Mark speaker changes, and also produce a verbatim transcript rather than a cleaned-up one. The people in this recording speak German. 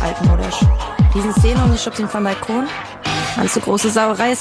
Speaker 1: altmodisch. Diesen Szene und ich schub den vom Balkon. Ganz so große Sauerei.